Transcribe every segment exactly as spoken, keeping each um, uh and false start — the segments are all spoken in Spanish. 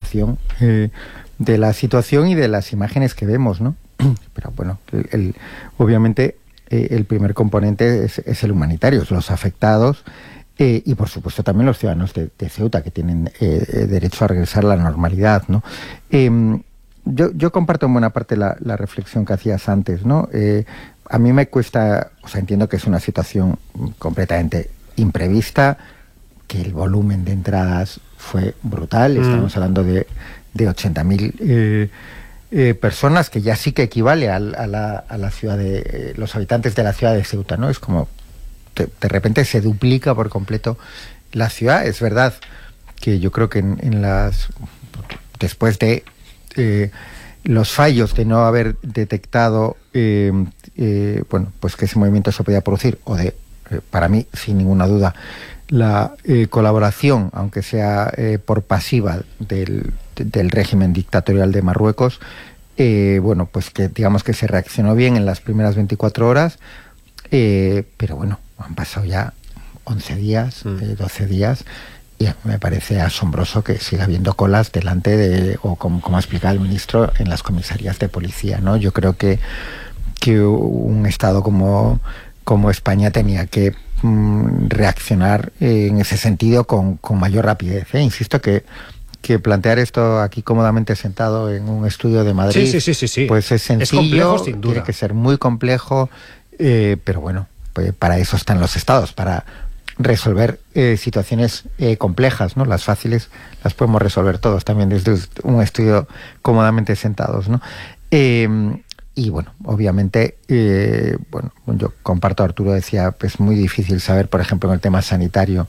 percepción eh, de la situación y de las imágenes que vemos, ¿no? Pero bueno, el, el, obviamente eh, el primer componente es, es el humanitario, es los afectados eh, y por supuesto también los ciudadanos de, de Ceuta que tienen eh, derecho a regresar a la normalidad, ¿no? Eh, yo, yo comparto en buena parte la, la reflexión que hacías antes, ¿no? Eh, a mí me cuesta, o sea, entiendo que es una situación completamente imprevista, que el volumen de entradas fue brutal, mm. estamos hablando de, de ochenta mil eh, eh, personas, que ya sí que equivale a, a, la, a la ciudad de, eh, los habitantes de la ciudad de Ceuta, ¿no? Es como, de, de repente se duplica por completo la ciudad. Es verdad que yo creo que en, en las, después de eh, los fallos de no haber detectado, eh, eh, bueno, pues que ese movimiento se podía producir, o de, eh, para mí, sin ninguna duda, la eh, colaboración, aunque sea eh, por pasiva, del, del régimen dictatorial de Marruecos, eh, bueno, pues que digamos que se reaccionó bien en las primeras veinticuatro horas, eh, pero bueno, han pasado ya once días, mm. eh, doce días, y me parece asombroso que siga habiendo colas delante de, o como, como ha explicado el ministro, en las comisarías de policía, ¿no? Yo creo que, que un Estado como, como España tenía que reaccionar eh, en ese sentido con, con mayor rapidez. ¿eh? Insisto que, que plantear esto aquí cómodamente sentado en un estudio de Madrid, sí, sí, sí, sí, sí. pues es sencillo, es complejo, sin duda. Tiene que ser muy complejo, eh, pero bueno, pues para eso están los estados, para resolver eh, situaciones eh, complejas, ¿no? Las fáciles las podemos resolver todos también desde un estudio cómodamente sentados, ¿no? Eh, Y bueno, obviamente, eh, bueno, yo comparto, Arturo decía, es muy difícil saber, por ejemplo, en el tema sanitario,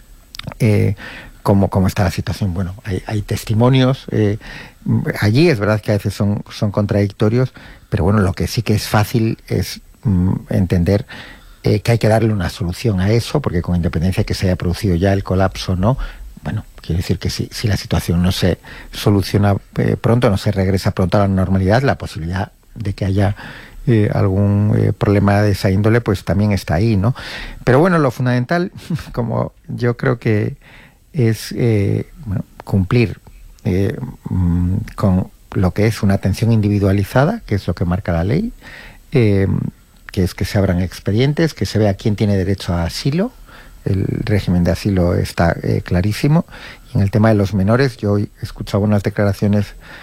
eh, cómo, cómo está la situación. Bueno, hay, hay testimonios, eh, allí es verdad que a veces son, son contradictorios, pero bueno, lo que sí que es fácil es mm, entender eh, que hay que darle una solución a eso, porque con independencia de que se haya producido ya el colapso, ¿no? Bueno, quiere decir que si, si la situación no se soluciona eh, pronto, no se regresa pronto a la normalidad, la posibilidad de que haya eh, algún eh, problema de esa índole, pues también está ahí, ¿no? Pero bueno, lo fundamental, como yo creo que es eh, bueno, cumplir eh, con lo que es una atención individualizada, que es lo que marca la ley, eh, que es que se abran expedientes, que se vea quién tiene derecho a asilo. El régimen de asilo está eh, clarísimo. Y en el tema de los menores, yo hoy he escuchado unas declaraciones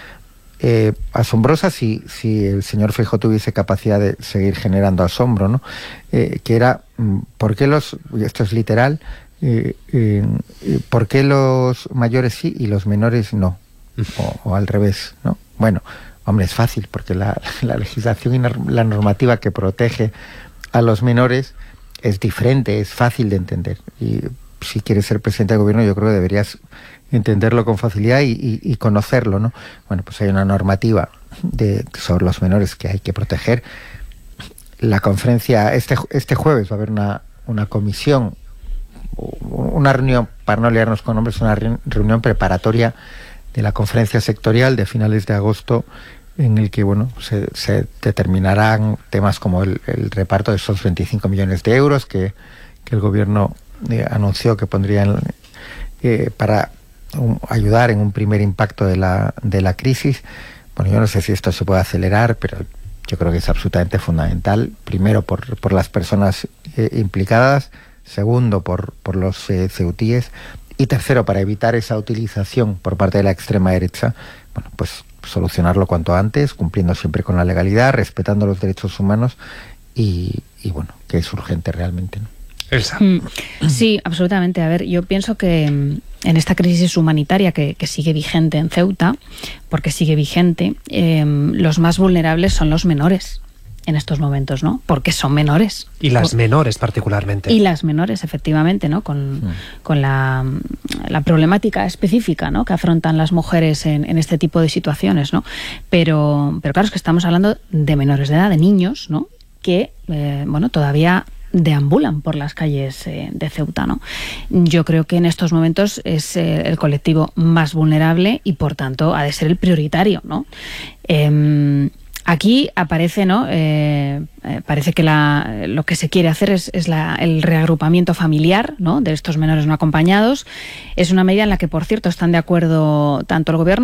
Eh, asombrosa si, si el señor Feijóo tuviese capacidad de seguir generando asombro, ¿no? Eh, que era, ¿por qué los, y esto es literal, eh, eh, ¿por qué los mayores sí y los menores no? O, o al revés, ¿no? Bueno, hombre, es fácil, porque la, la legislación y la normativa que protege a los menores es diferente, es fácil de entender. Y si quieres ser presidente del gobierno, yo creo que deberías entenderlo con facilidad y, y, y conocerlo, ¿no? Bueno, pues hay una normativa de, sobre los menores que hay que proteger. La conferencia, este, este jueves va a haber una, una comisión, una reunión, para no liarnos con nombres, una reunión preparatoria de la conferencia sectorial de finales de agosto, en el que, bueno, se, se determinarán temas como el, el reparto de esos veinticinco millones de euros que, que el gobierno eh, anunció que pondrían eh, para Un, ayudar en un primer impacto de la, de la crisis. Bueno, yo no sé si esto se puede acelerar, pero yo creo que es absolutamente fundamental. Primero, por, por las personas eh, implicadas. Segundo, por, por los eh, ceutíes. Y tercero, para evitar esa utilización por parte de la extrema derecha, bueno, pues solucionarlo cuanto antes, cumpliendo siempre con la legalidad, respetando los derechos humanos y, y bueno, que es urgente realmente, ¿no? Elsa. Sí, absolutamente. A ver, yo pienso que en esta crisis humanitaria que, que sigue vigente en Ceuta, porque sigue vigente, eh, los más vulnerables son los menores en estos momentos, ¿no? Porque son menores. Y las Por, menores particularmente. Y las menores, efectivamente, ¿no? Con, sí. con la, la problemática específica, ¿no? Que afrontan las mujeres en, en este tipo de situaciones, ¿no? Pero, pero claro, es que estamos hablando de menores de edad, de niños, ¿no? Que, eh, bueno, todavía deambulan por las calles eh, de Ceuta, ¿no? Yo creo que en estos momentos es eh, el colectivo más vulnerable y, por tanto, ha de ser el prioritario, ¿no? Eh, Aquí aparece, ¿no? Eh, eh, parece que la, lo que se quiere hacer es, es la, el reagrupamiento familiar, ¿no? De estos menores no acompañados. Es una medida en la que, por cierto, están de acuerdo tanto el gobierno